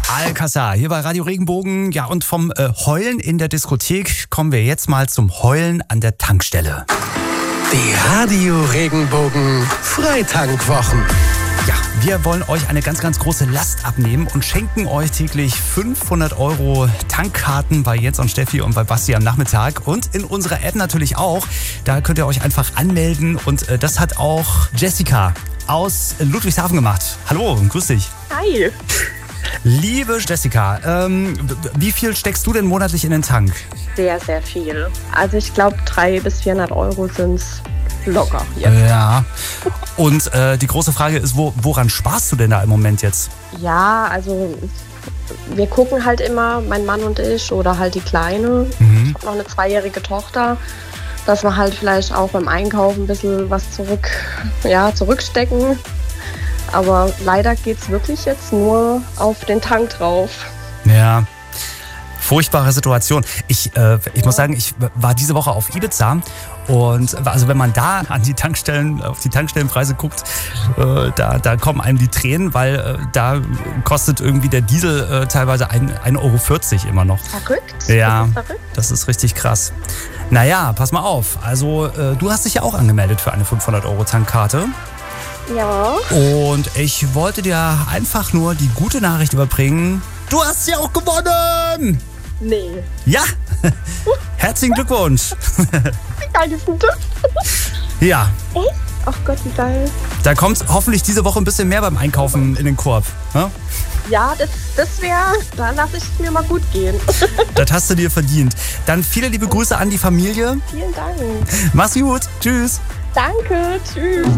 Alcázar, hier bei Radio Regenbogen. Ja, und vom Heulen in der Diskothek kommen wir jetzt mal zum Heulen an der Tankstelle. Die Radio Regenbogen Freitankwochen. Ja, wir wollen euch eine ganz, ganz große Last abnehmen und schenken euch täglich 500 € Tankkarten bei Jens und Steffi und bei Basti am Nachmittag. Und in unserer App natürlich auch. Da könnt ihr euch einfach anmelden. Und das hat auch Jessica aus Ludwigshafen gemacht. Hallo, grüß dich. Hi. Liebe Jessica, wie viel steckst du denn monatlich in den Tank? Sehr, sehr viel. Also ich glaube 300 bis 400 € sind es locker jetzt. Ja. Und die große Frage ist, woran sparst du denn da im Moment jetzt? Ja, also wir gucken halt immer, mein Mann und ich oder halt die Kleine. Ich habe noch eine 2-jährige Tochter, dass wir halt vielleicht auch beim Einkaufen ein bisschen was zurückstecken. Aber leider geht es wirklich jetzt nur auf den Tank drauf. Ja, furchtbare Situation. Ich muss sagen, ich war diese Woche auf Ibiza und also wenn man da auf die Tankstellenpreise guckt, da kommen einem die Tränen, weil da kostet irgendwie der Diesel teilweise 1,40 € immer noch. Verrückt? Ja, das ist verrückt. Das ist richtig krass. Naja, pass mal auf. Also du hast dich ja auch angemeldet für eine 500 € Tankkarte. Ja. Und ich wollte dir einfach nur die gute Nachricht überbringen. Du hast sie auch gewonnen! Nee. Ja! Herzlichen Glückwunsch! Wie geil ist denn das? Ja. Echt? Ach Gott, wie geil. Da kommt hoffentlich diese Woche ein bisschen mehr beim Einkaufen in den Korb. Ne? Ja, da lasse ich es mir mal gut gehen. Das hast du dir verdient. Dann viele liebe Grüße an die Familie. Vielen Dank. Mach's gut. Tschüss. Danke, tschüss.